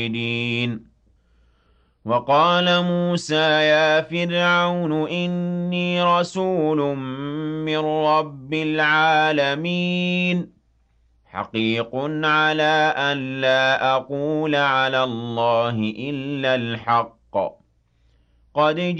وقال موسى يا فرعون إني رسول من رب العالمين حقيق على أن لا أقول على الله إلا الحق قد